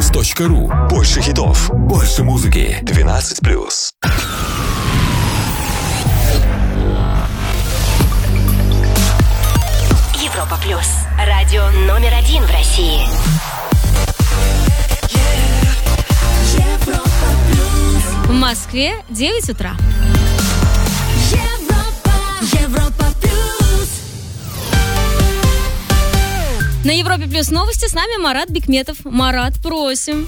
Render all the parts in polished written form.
europaplus.ru. Больше хитов, больше музыки. 12+. Европа Плюс. Радио номер 1 в России. В Москве 9 утра. Европа Плюс. На Европе Плюс новости, с нами Марат Бекметов. Марат, просим.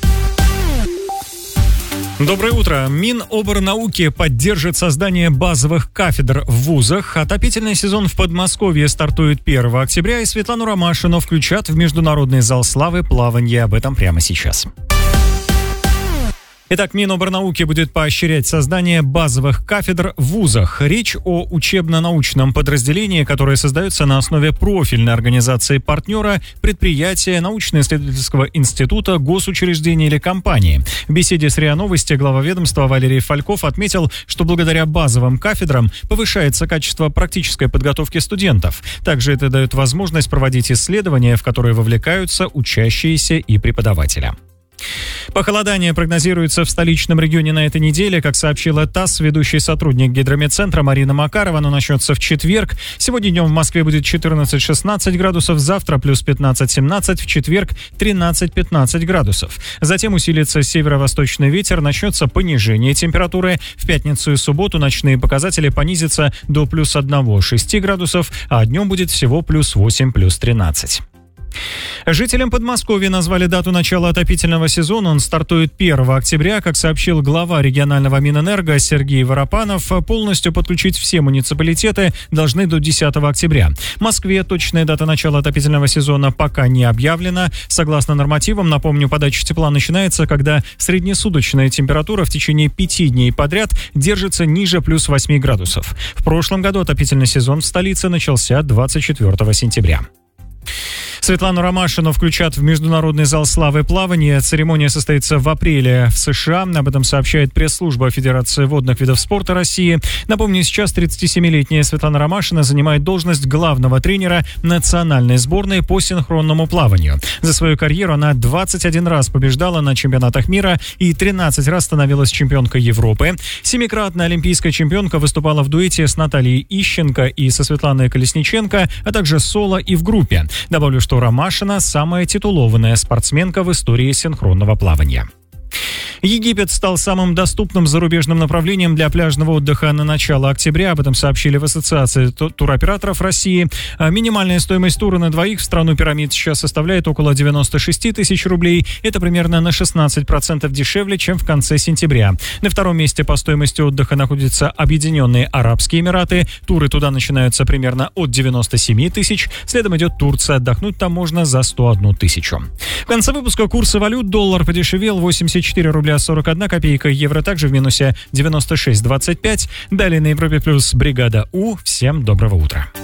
Доброе утро. Миноборнауки поддержит создание базовых кафедр в вузах. Отопительный сезон в Подмосковье стартует 1 октября, и Светлану Ромашину включат в Международный зал славы плавания. Об этом прямо сейчас. Итак, Миноборнауки будет поощрять создание базовых кафедр в вузах. Речь о учебно-научном подразделении, которое создается на основе профильной организации партнера, предприятия, научно-исследовательского института, госучреждения или компании. В беседе с РИА Новости глава ведомства Валерий Фальков отметил, что благодаря базовым кафедрам повышается качество практической подготовки студентов. Также это дает возможность проводить исследования, в которые вовлекаются учащиеся и преподаватели. Похолодание прогнозируется в столичном регионе на этой неделе. Как сообщила ТАСС, ведущий сотрудник Гидрометцентра Марина Макарова, оно начнется в четверг. Сегодня днем в Москве будет 14-16 градусов, завтра плюс 15-17, в четверг 13-15 градусов. Затем усилится северо-восточный ветер, начнется понижение температуры. В пятницу и субботу ночные показатели понизятся до плюс 1-6 градусов, а днем будет всего плюс 8, плюс 13. Жителям Подмосковья назвали дату начала отопительного сезона. Он стартует 1 октября. Как сообщил глава регионального Минэнерго Сергей Воропанов, полностью подключить все муниципалитеты должны до 10 октября. В Москве точная дата начала отопительного сезона пока не объявлена. Согласно нормативам, напомню, подача тепла начинается, когда среднесуточная температура в течение 5 дней подряд держится ниже плюс 8 градусов. В прошлом году отопительный сезон в столице начался 24 сентября. Светлану Ромашину включат в Международный зал славы плавания. Церемония состоится в апреле в США. Об этом сообщает пресс-служба Федерации водных видов спорта России. Напомню, сейчас 37-летняя Светлана Ромашина занимает должность главного тренера национальной сборной по синхронному плаванию. За свою карьеру она 21 раз побеждала на чемпионатах мира и 13 раз становилась чемпионкой Европы. Семикратная олимпийская чемпионка выступала в дуэте с Натальей Ищенко и со Светланой Колесниченко, а также соло и в группе. Добавлю, что Ромашина – самая титулованная спортсменка в истории синхронного плавания. Египет стал самым доступным зарубежным направлением для пляжного отдыха на начало октября. Об этом сообщили в Ассоциации туроператоров России. Минимальная стоимость тура на двоих в страну пирамид сейчас составляет около 96 тысяч рублей. Это примерно на 16% дешевле, чем в конце сентября. На втором месте по стоимости отдыха находятся Объединенные Арабские Эмираты. Туры туда начинаются примерно от 97 тысяч. Следом идет Турция. Отдохнуть там можно за 101 тысячу. В конце выпуска курсы валют. Доллар подешевел 84 рубля 41 копейка, евро также в минусе 96,25. Далее на Европе Плюс бригада У. Всем доброго утра.